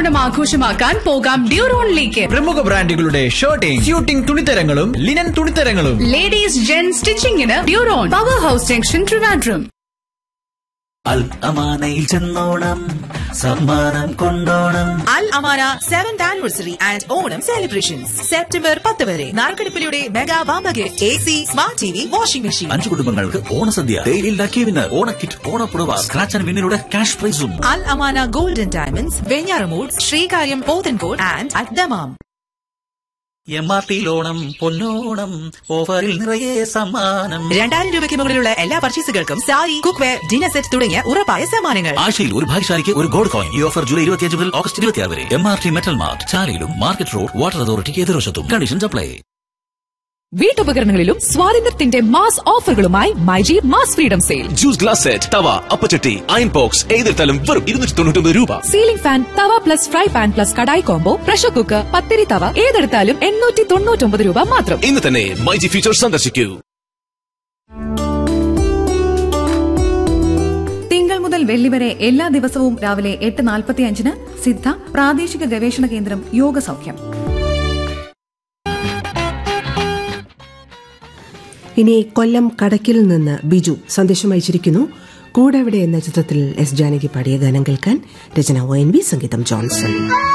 ഓണം ആഘോഷമാക്കാൻ പോകാം ഡ്യൂറോണിലേക്ക്. പ്രമുഖ ബ്രാൻഡുകളുടെ shirting, suiting തുണിത്തരങ്ങളും linen തുണിത്തരങ്ങളും. Ladies gen സ്റ്റിച്ചിങ്ങിന് ഡ്യൂറോൺ, power house junction, Trivandrum. അൽ അമാനയിൽ ചെന്നോണം, സമ്മാനം കൊണ്ടോണം. അൽ Amana 7th anniversary and Onam celebrations September 10 വരെ. നാർക്കടിപ്പിലൂടെ mega വാമ്പകെ AC, smart TV, washing machine. 5 കുടുംബങ്ങൾക്ക് ഓണസദ്യ, തേയിലിൽ ലക്കിയവിന് ഓണക്കിറ്റ്, ഓണപ്പുടവ, സ്ക്രാച്ച് ആൻഡ് വിന്നിലൂടെ ക്യാഷ് പ്രൈസും. അൽ Amana golden diamonds, Venjaramoodu, Sreekaryam, Pothencode and at Dammam. MRT Onam പൊന്നോണം, ഓഫറിൽ നിറയെ സമ്മാനം. 2000 രൂപയ്ക്ക് മുകളിലുള്ള എല്ലാ പർച്ചേസുകൾക്കും സാരി, കുക്ക്വെയർ, ഡിന്നർ സെറ്റ് തുടങ്ങിയ ഉറപ്പായ സമ്മാനങ്ങൾ. ആഴ്ചയിൽ ഒരു ഭാഗ്യശാലിക്ക് ഒരു ഗോൾഡ് കോയിൻ. ഈ ഓഫർ ജൂലൈ 25 മുതൽ ഓഗസ്റ്റ് 26 വരെ. MRT metal mart, ചാലയിലും market road, water അതോറിറ്റിക്ക് എതിർവശത്തും. Conditions apply. വീട്ടുപകരണങ്ങളിലും സ്വാതന്ത്ര്യത്തിന്റെ mass ഓഫറുകളുമായി myG mass freedom sale. Juice glass set, തവ, അപ്പച്ചട്ടി, അയൺ ബോക്സ് ഏതെടുത്താലും വെറും 299 രൂപ. സീലിംഗ് ഫാൻ, തവ plus fry pan plus kadai combo, pressure cooker, പത്തിരി തവ ഏതെടുത്താലും 899 രൂപ മാത്രം. ഇന്ന് തന്നെ മൈജി ഫീച്ചർ സന്ദർശിക്കൂ. തിങ്കൾ മുതൽ വെള്ളി വരെ എല്ലാ ദിവസവും രാവിലെ 8:45 സിദ്ധ പ്രാദേശിക ഗവേഷണ കേന്ദ്രം യോഗ സൗഖ്യം. ഇനി കൊല്ലം കടക്കിൽ നിന്ന് ബിജു സന്ദേശം അയച്ചിരിക്കുന്നു. കൂടെവിടെ എന്ന ചിത്രത്തിൽ എസ് ജാനകി പാടിയ ഗാനം കേൾക്കാൻ. രചന ONV, സംഗീതം ജോൺസൺ.